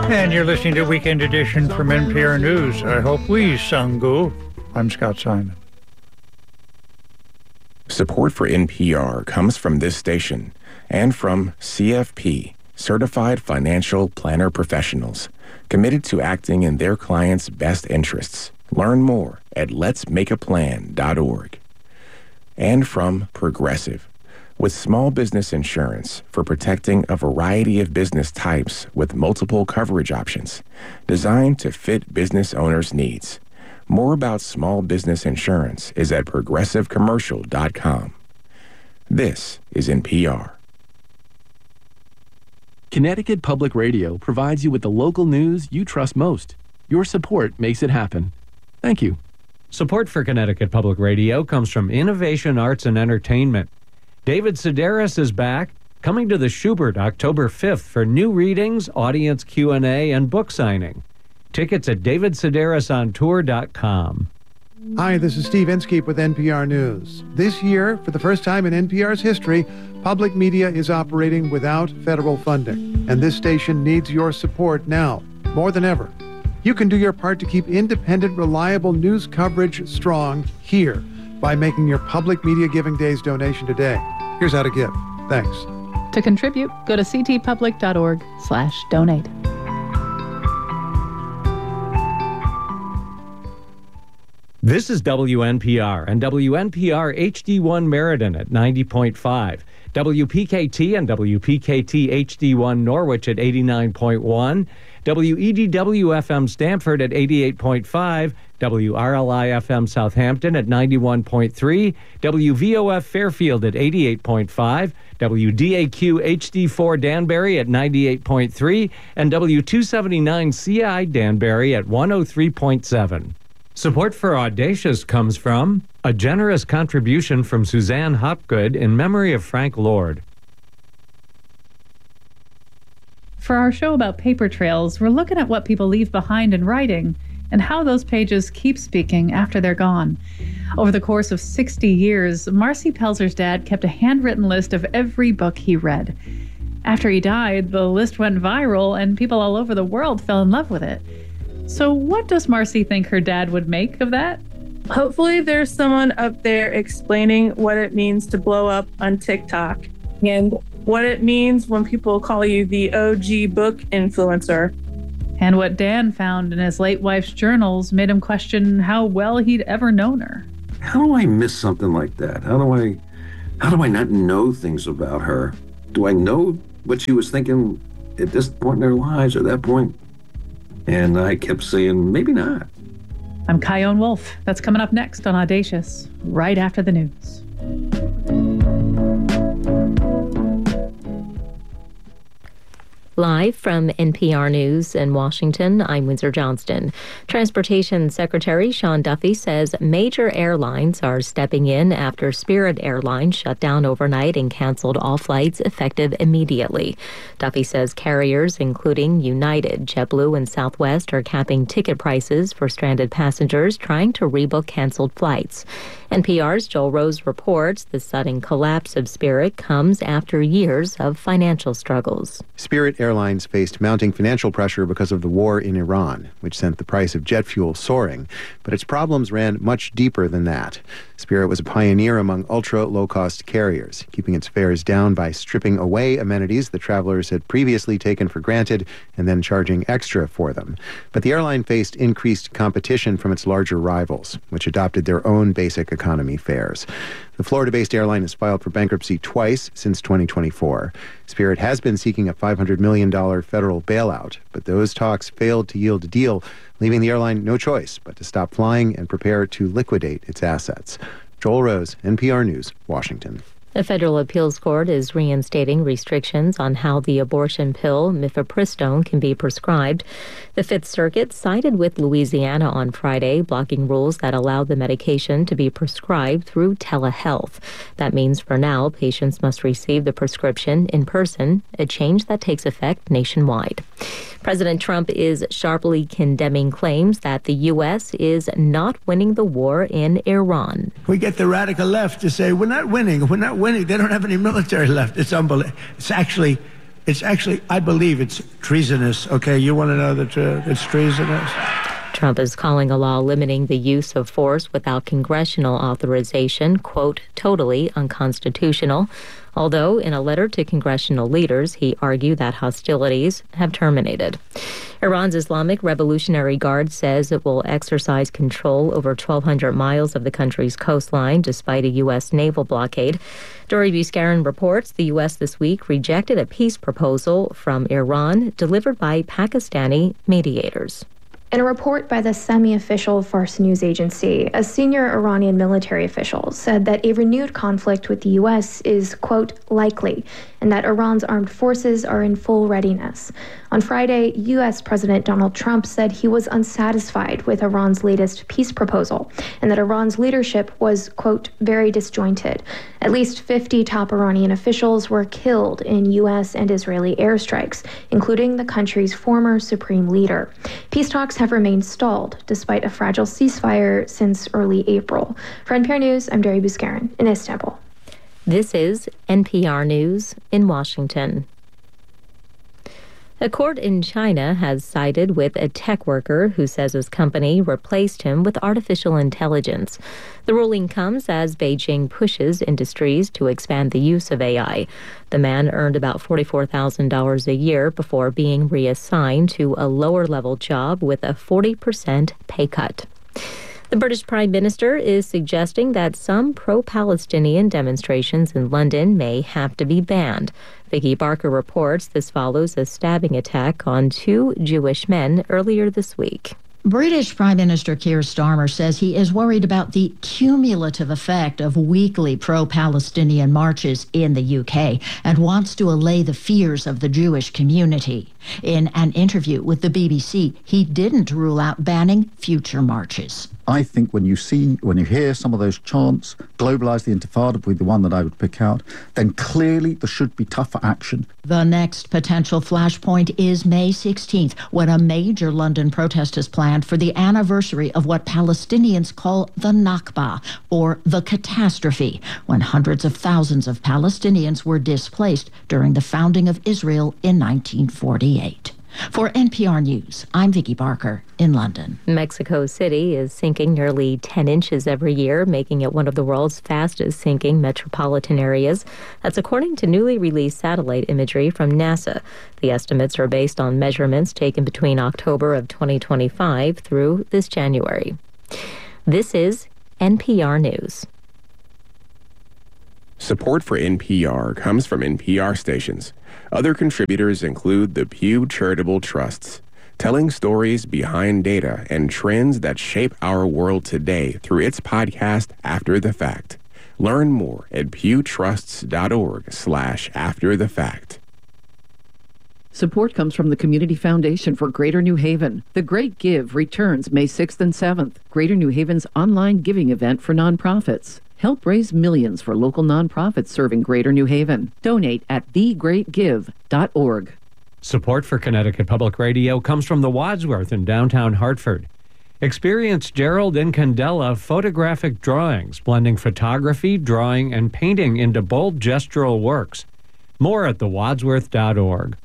And you're listening to Weekend Edition from NPR News. I hope we, Sangu. I'm Scott Simon. Support for NPR comes from this station and from CFP, Certified Financial Planner Professionals, committed to acting in their clients' best interests. Learn more at letsmakeaplan.org. And from Progressive, with small business insurance for protecting a variety of business types with multiple coverage options, designed to fit business owners' needs. More about small business insurance is at progressivecommercial.com. This is NPR. Connecticut Public Radio provides you with the local news you trust most. Your support makes it happen. Thank you. Support for Connecticut Public Radio comes from Innovation Arts and Entertainment. David Sedaris is back, coming to the Schubert October 5th for new readings, audience Q&A, and book signing. Tickets at davidsedarisontour.com. Hi, this is Steve Inskeep with NPR News. This year, for the first time in NPR's history, public media is operating without federal funding. And this station needs your support now, more than ever. You can do your part to keep independent, reliable news coverage strong here by making your Public Media Giving Days donation today. Here's how to give. Thanks. To contribute, go to ctpublic.org/donate. This is WNPR and WNPR HD1 Meriden at 90.5. WPKT and WPKT HD1 Norwich at 89.1. WEDW-FM Stamford at 88.5. WRLI-FM Southampton at 91.3. WVOF Fairfield at 88.5. WDAQ HD4 Danbury at 98.3. And W279CI Danbury at 103.7. Support for Audacious comes from a generous contribution from Suzanne Hopgood in memory of Frank Lord. For our show about paper trails, we're looking at what people leave behind in writing and how those pages keep speaking after they're gone. Over the course of 60 years, Marcy Pelzer's dad kept a handwritten list of every book he read. After he died, the list went viral and people all over the world fell in love with it. So what does Marcy think her dad would make of that? Hopefully there's someone up there explaining what it means to blow up on TikTok and what it means when people call you the OG book influencer. And what Dan found in his late wife's journals made him question how well he'd ever known her. How do I miss something like that? How do I not know things about her? Do I know what she was thinking at this point in their lives or that point? And I kept saying, maybe not. I'm Kyone Wolf. That's coming up next on Audacious, right after the news. Live from NPR News in Washington, I'm Windsor Johnston. Transportation Secretary Sean Duffy says major airlines are stepping in after Spirit Airlines shut down overnight and canceled all flights effective immediately. Duffy says carriers, including United, JetBlue, and Southwest, are capping ticket prices for stranded passengers trying to rebook canceled flights. NPR's Joel Rose reports the sudden collapse of Spirit comes after years of financial struggles. Spirit Airlines faced mounting financial pressure because of the war in Iran, which sent the price of jet fuel soaring. But its problems ran much deeper than that. Spirit was a pioneer among ultra-low-cost carriers, keeping its fares down by stripping away amenities that travelers had previously taken for granted and then charging extra for them. But the airline faced increased competition from its larger rivals, which adopted their own basic economy fares. The Florida-based airline has filed for bankruptcy twice since 2024. Spirit has been seeking a $500 million federal bailout, but those talks failed to yield a deal, leaving the airline no choice but to stop flying and prepare to liquidate its assets. Joel Rose, NPR News, Washington. The federal appeals court is reinstating restrictions on how the abortion pill mifepristone can be prescribed. The Fifth Circuit sided with Louisiana on Friday, blocking rules that allow the medication to be prescribed through telehealth. That means for now, patients must receive the prescription in person, a change that takes effect nationwide. President Trump is sharply condemning claims that the U.S. is not winning the war in Iran. We get the radical left to say, we're not winning. They don't have any military left. It's unbelievable. It's actually It's actually, I believe it's treasonous. Okay, you want to know that it's treasonous? Trump is calling a law limiting the use of force without congressional authorization, quote, totally unconstitutional. Although in a letter to congressional leaders, he argued that hostilities have terminated. Iran's Islamic Revolutionary Guard says it will exercise control over 1,200 miles of the country's coastline despite a U.S. naval blockade. Dori Buscarin reports the U.S. this week rejected a peace proposal from Iran delivered by Pakistani mediators. In a report by the semi-official Fars news agency, a senior Iranian military official said that a renewed conflict with the U.S. is, quote, likely, and that Iran's armed forces are in full readiness. On Friday, U.S. President Donald Trump said he was unsatisfied with Iran's latest peace proposal, and that Iran's leadership was, quote, very disjointed. At least 50 top Iranian officials were killed in U.S. and Israeli airstrikes, including the country's former supreme leader. Peace talks have remained stalled, despite a fragile ceasefire since early April. For NPR News, I'm Dori Buscarin in Istanbul. This is NPR News in Washington. A court in China has sided with a tech worker who says his company replaced him with artificial intelligence. The ruling comes as Beijing pushes industries to expand the use of AI. The man earned about $44,000 a year before being reassigned to a lower-level job with a 40% pay cut. The British Prime Minister is suggesting that some pro-Palestinian demonstrations in London may have to be banned. Vicky Barker reports this follows a stabbing attack on 2 Jewish men earlier this week. British Prime Minister Keir Starmer says he is worried about the cumulative effect of weekly pro-Palestinian marches in the UK and wants to allay the fears of the Jewish community. In an interview with the BBC, he didn't rule out banning future marches. I think when you hear some of those chants, globalise the Intifada would be the one that I would pick out, then clearly there should be tougher action. The next potential flashpoint is May 16th, when a major London protest is planned for the anniversary of what Palestinians call the Nakba, or the catastrophe, when hundreds of thousands of Palestinians were displaced during the founding of Israel in 1948. For NPR News, I'm Vicky Barker in London. Mexico City is sinking nearly 10 inches every year, making it one of the world's fastest sinking metropolitan areas. That's according to newly released satellite imagery from NASA. The estimates are based on measurements taken between October of 2025 through this January. This is NPR News. Support for NPR comes from NPR stations. Other contributors include the Pew Charitable Trusts, telling stories behind data and trends that shape our world today through its podcast, After the Fact. Learn more at pewtrusts.org/afterthefact. Support comes from the Community Foundation for Greater New Haven. The Great Give returns May 6th and 7th. Greater New Haven's online giving event for nonprofits. Help raise millions for local nonprofits serving Greater New Haven. Donate at thegreatgive.org. Support for Connecticut Public Radio comes from the Wadsworth in downtown Hartford. Experience Gerald Incandela photographic drawings, blending photography, drawing, and painting into bold gestural works. More at thewadsworth.org.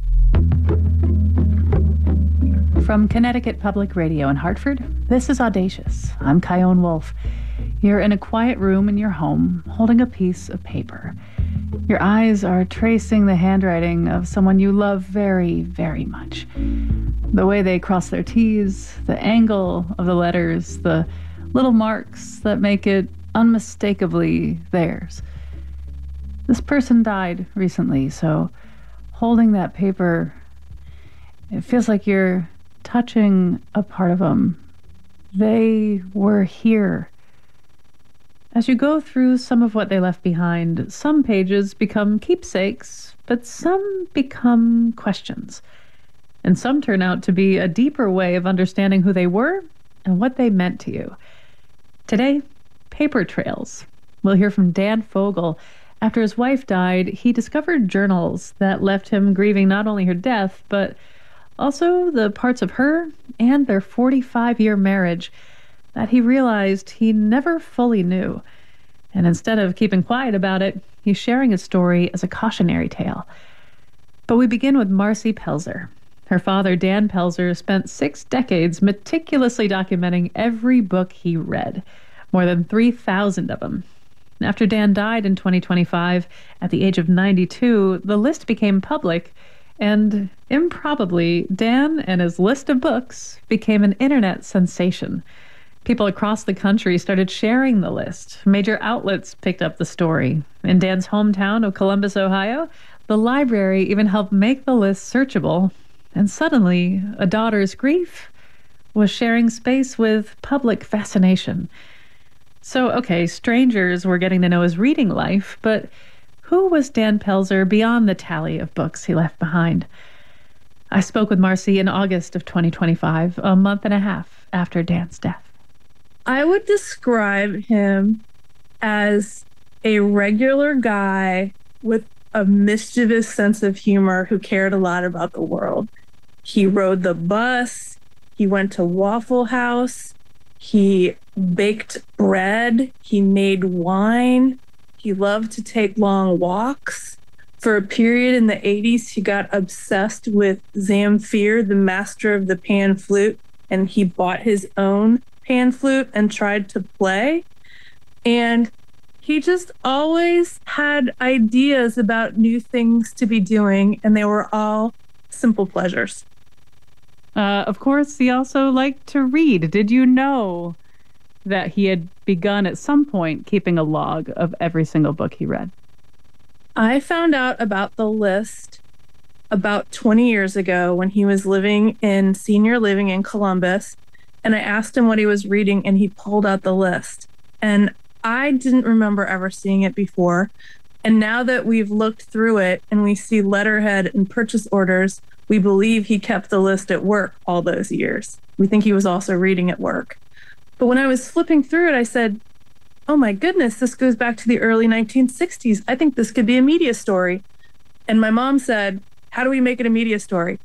From Connecticut Public Radio in Hartford, this is Audacious. I'm Kyone Wolf. You're in a quiet room in your home, holding a piece of paper. Your eyes are tracing the handwriting of someone you love very, very much. The way they cross their T's, the angle of the letters, the little marks that make it unmistakably theirs. This person died recently, so holding that paper, it feels like you're touching a part of them. They were here. As you go through some of what they left behind, some pages become keepsakes, but some become questions. And some turn out to be a deeper way of understanding who they were and what they meant to you. Today, paper trails. We'll hear from Dan Fogel. After his wife died, he discovered journals that left him grieving not only her death, but also the parts of her and their 45-year marriage that he realized he never fully knew. And instead of keeping quiet about it, he's sharing his story as a cautionary tale. But we begin with Marcy Pelzer. Her father, Dan Pelzer, spent 6 decades meticulously documenting every book he read, more than 3,000 of them. After Dan died in 2025, at the age of 92, the list became public, and improbably, Dan and his list of books became an internet sensation. People across the country started sharing the list. Major outlets picked up the story. In Dan's hometown of Columbus, Ohio, the library even helped make the list searchable. And suddenly, a daughter's grief was sharing space with public fascination. So, okay, strangers were getting to know his reading life, but who was Dan Pelzer beyond the tally of books he left behind? I spoke with Marcy in August of 2025, a month and a half after Dan's death. I would describe him as a regular guy with a mischievous sense of humor who cared a lot about the world. He rode the bus, he went to Waffle House, he baked bread, he made wine, he loved to take long walks. For a period in the 80s, he got obsessed with Zamfir, the master of the pan flute, and he bought his own pan flute and tried to play. And he just always had ideas about new things to be doing, and they were all simple pleasures. Of course, he also liked to read. Did you know that he had begun at some point keeping a log of every single book he read? I found out about the list about 20 years ago when he was living in senior living in Columbus, and I asked him what he was reading, and he pulled out the list. And I didn't remember ever seeing it before. And now that we've looked through it and we see letterhead and purchase orders, we believe he kept the list at work all those years. We think he was also reading at work. But when I was flipping through it, I said, oh my goodness, this goes back to the early 1960s. I think this could be a media story. And my mom said, how do we make it a media story?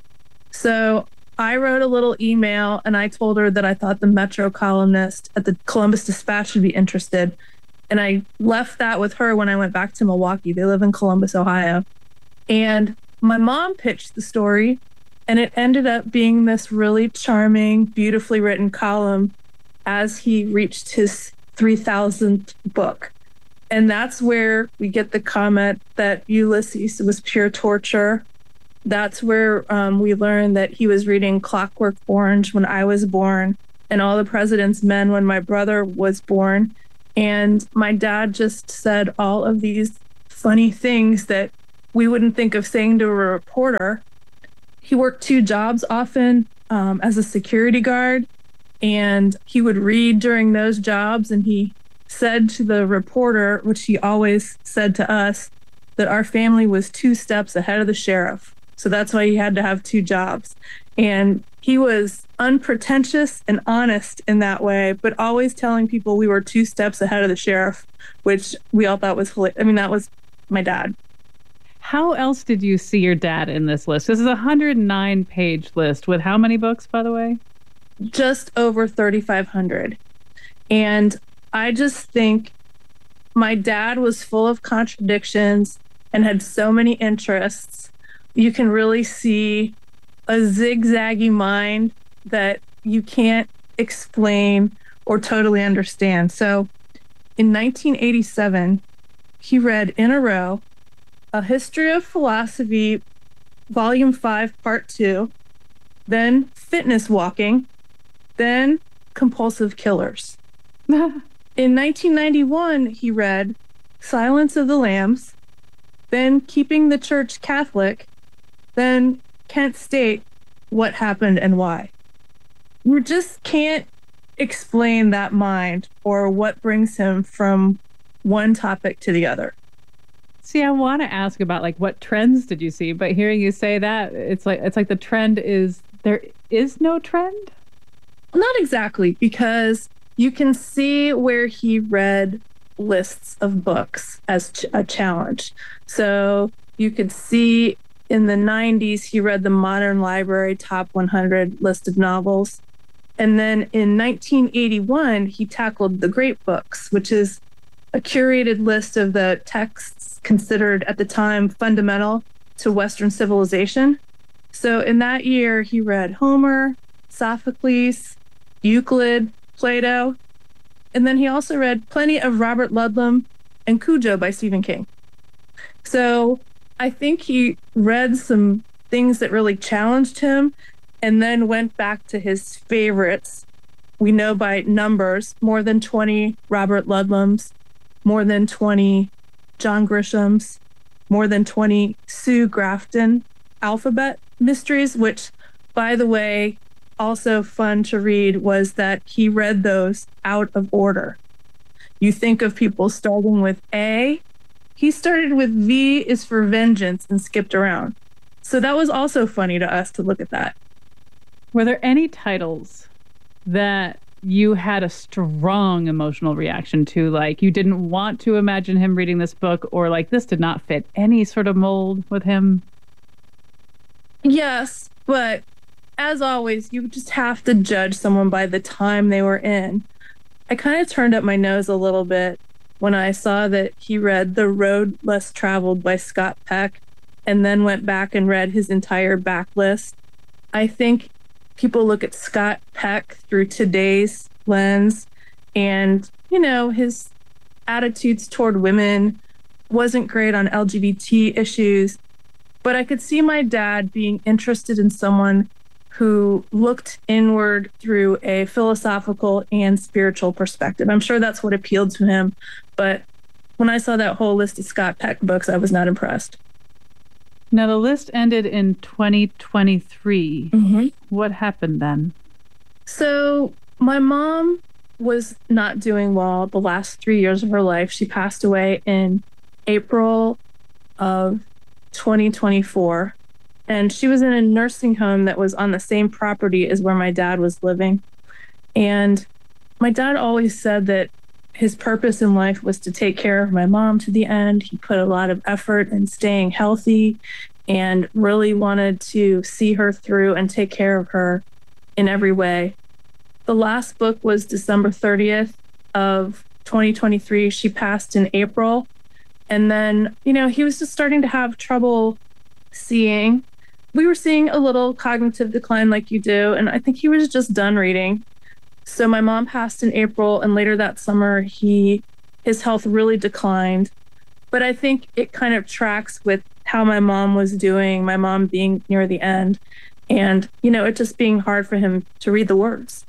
So I wrote a little email and I told her that I thought the Metro columnist at the Columbus Dispatch would be interested. And I left that with her when I went back to Milwaukee. They live in Columbus, Ohio. And my mom pitched the story, and it ended up being this really charming, beautifully written column as he reached his 3,000th book. And that's where we get the comment that Ulysses was pure torture. That's where we learn that he was reading Clockwork Orange when I was born, and All the President's Men when my brother was born. And my dad just said all of these funny things that we wouldn't think of saying to a reporter. He worked 2 jobs often as a security guard, and he would read during those jobs. And he said to the reporter, which he always said to us, that our family was 2 steps ahead of the sheriff. So that's why he had to have 2 jobs. And he was unpretentious and honest in that way, but always telling people we were 2 steps ahead of the sheriff, which we all thought was hilarious. I mean, that was my dad. How else did you see your dad in this list? This is a 109-page list with how many books, by the way? Just over 3,500. And I just think my dad was full of contradictions and had so many interests. You can really see a zigzaggy mind that you can't explain or totally understand. So in 1987, he read in a row A History of Philosophy, Volume 5, Part 2, then Fitness Walking, then Compulsive Killers. In 1991, he read Silence of the Lambs, then Keeping the Church Catholic, then Kent State, What Happened and Why. You just can't explain that mind or what brings him from one topic to the other. See, I want to ask about like what trends did you see, but hearing you say that, it's like the trend is there is no trend? Not exactly, because you can see where he read lists of books as a challenge. So you could see in the 90s, he read the Modern Library Top 100 list of novels. And then in 1981, he tackled the Great Books, which is a curated list of the texts considered at the time fundamental to Western civilization. So in that year, he read Homer, Sophocles, Euclid, Plato, and then he also read plenty of Robert Ludlum and Cujo by Stephen King. So I think he read some things that really challenged him and then went back to his favorites. We know by numbers, more than 20 Robert Ludlums, more than 20 John Grishams, more than 20 Sue Grafton alphabet mysteries, which, by the way, also fun to read was that he read those out of order. You think of people starting with A, he started with V is for vengeance and skipped around. So that was also funny to us to look at that. Were there any titles that you had a strong emotional reaction to, like you didn't want to imagine him reading this book, or like this did not fit any sort of mold with him? Yes, but as always, you just have to judge someone by the time they were in. I kind of turned up my nose a little bit when I saw that he read The Road Less Traveled by Scott Peck and then went back and read his entire backlist. I think people look at Scott Peck through today's lens, and, you know, his attitudes toward women wasn't great on LGBT issues, but I could see my dad being interested in someone who looked inward through a philosophical and spiritual perspective. I'm sure that's what appealed to him, but when I saw that whole list of Scott Peck books, I was not impressed. Now, the list ended in 2023. Mm-hmm. What happened then? So my mom was not doing well the last 3 years of her life. She passed away in April of 2024. And she was in a nursing home that was on the same property as where my dad was living. And my dad always said that his purpose in life was to take care of my mom to the end. He put a lot of effort in staying healthy and really wanted to see her through and take care of her in every way. The last book was December 30th of 2023. She passed in April. And then, you know, he was just starting to have trouble seeing. We were seeing a little cognitive decline like you do, and I think he was just done reading. So my mom passed in April, and later that summer, his health really declined. But I think it kind of tracks with how my mom was doing, my mom being near the end, and, you know, it just being hard for him to read the words.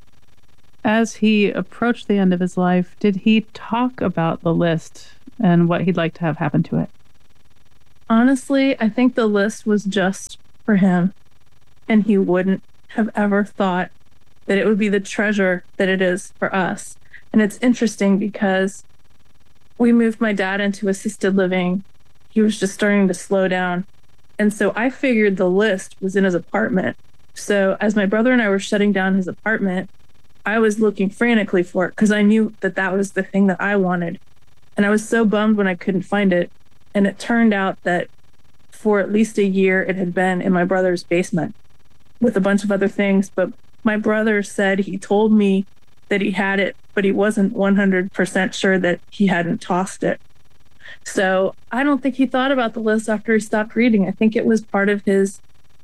As he approached the end of his life, did he talk about the list and what he'd like to have happen to it? Honestly, I think the list was just for him, and he wouldn't have ever thought that it would be the treasure that it is for us. And it's interesting because we moved my dad into assisted living. He was just starting to slow down. And so I figured the list was in his apartment. So as my brother and I were shutting down his apartment, I was looking frantically for it because I knew that that was the thing that I wanted. And I was so bummed when I couldn't find it. And it turned out that for at least a year, it had been in my brother's basement with a bunch of other things. But my brother said he told me that he had it, but he wasn't 100% sure that he hadn't tossed it. So I don't think he thought about the list after he stopped reading. I think it was part of his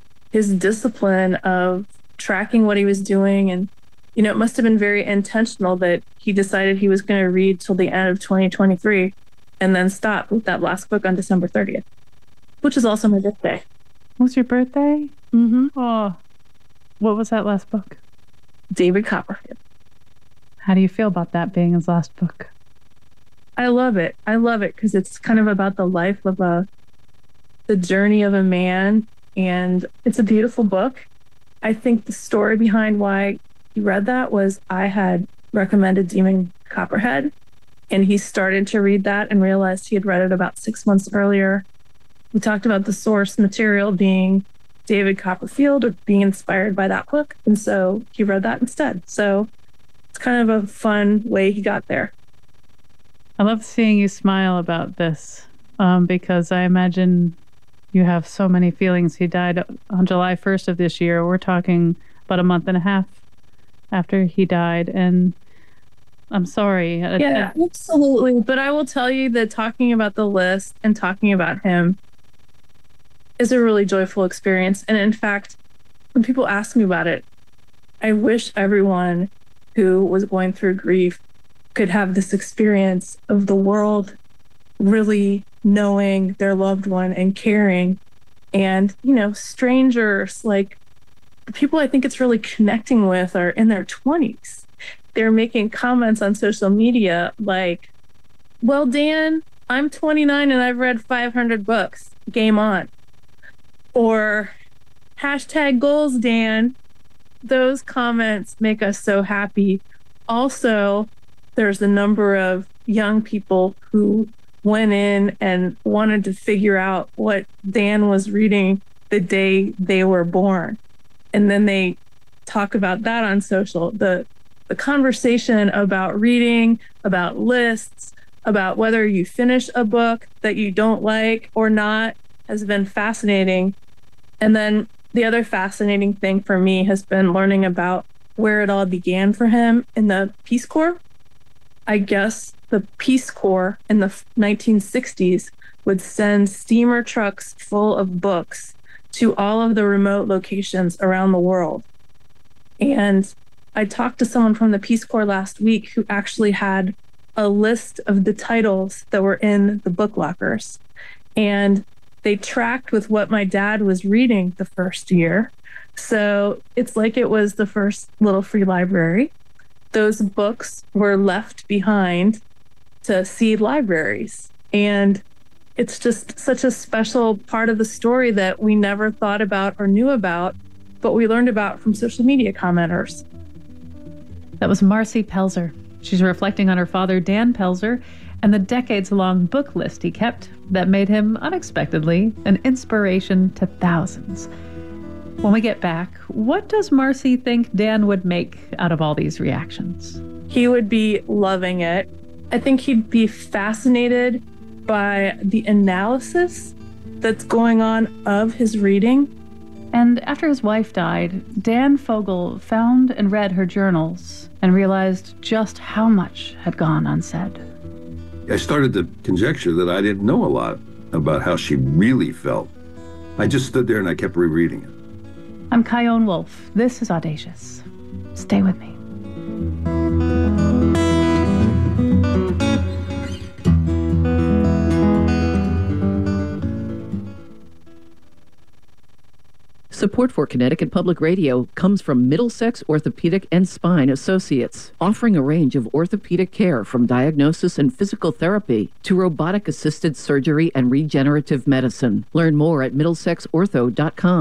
discipline of tracking what he was doing. And, you know, it must have been very intentional that he decided he was going to read till the end of 2023. And then stop with that last book on December 30th, which is also my birthday. Was your birthday? Mm-hmm. Oh, what was that last book? David Copperfield. How do you feel about that being his last book? I love it. I love it because it's kind of about the life of the journey of a man, and it's a beautiful book. I think the story behind why he read that was I had recommended Demon Copperhead. And he started to read that and realized he had read it about 6 months earlier. We talked about the source material being David Copperfield or being inspired by that book. And so he read that instead. So it's kind of a fun way he got there. I love seeing you smile about this because I imagine you have so many feelings. He died on July 1st of this year. We're talking about a month and a half after he died. And I'm sorry. Yeah, absolutely. But I will tell you that talking about the list and talking about him is a really joyful experience. And in fact, when people ask me about it, I wish everyone who was going through grief could have this experience of the world really knowing their loved one and caring. And, strangers, like the people I think it's really connecting with are in their 20s. They're making comments on social media like, well, Dan, I'm 29 and I've read 500 books. Game on. Or #goals, Dan. Those comments make us so happy. Also, there's a number of young people who went in and wanted to figure out what Dan was reading the day they were born. And then they talk about that on social. The conversation about reading, about lists, about whether you finish a book that you don't like or not has been fascinating. And then the other fascinating thing for me has been learning about where it all began for him in the Peace Corps. I guess the Peace Corps in the 1960s would send steamer trucks full of books to all of the remote locations around the world. And I talked to someone from the Peace Corps last week who actually had a list of the titles that were in the book lockers. And they tracked with what my dad was reading the first year. So it's like it was the first little free library. Those books were left behind to seed libraries. And it's just such a special part of the story that we never thought about or knew about, but we learned about from social media commenters. That was Marcy Pelzer. She's reflecting on her father, Dan Pelzer, and the decades-long book list he kept that made him unexpectedly an inspiration to thousands. When we get back, what does Marcy think Dan would make out of all these reactions? He would be loving it. I think he'd be fascinated by the analysis that's going on of his reading. And after his wife died, Dan Fogel found and read her journals and realized just how much had gone unsaid. I started to conjecture that I didn't know a lot about how she really felt. I just stood there and I kept rereading it. I'm Kyone Wolf. This is Audacious. Stay with me. Support for Connecticut Public Radio comes from Middlesex Orthopedic and Spine Associates, offering a range of orthopedic care from diagnosis and physical therapy to robotic-assisted surgery and regenerative medicine. Learn more at middlesexortho.com.